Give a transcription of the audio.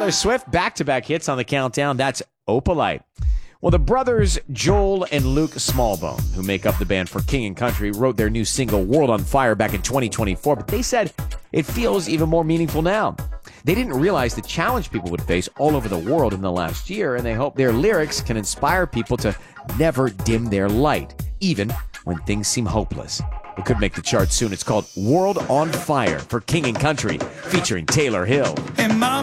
Taylor Swift, back-to-back hits on the countdown. That's Opalite. Well, the brothers Joel and Luke Smallbone, who make up the band for King and Country, wrote their new single World on Fire back in 2024, but they said it feels even more meaningful now. They didn't realize the challenge people would face all over the world in the last year, and they hope their lyrics can inspire people to never dim their light, even when things seem hopeless. It could make the charts soon. It's called World on Fire for King and Country, featuring Taylor Hill.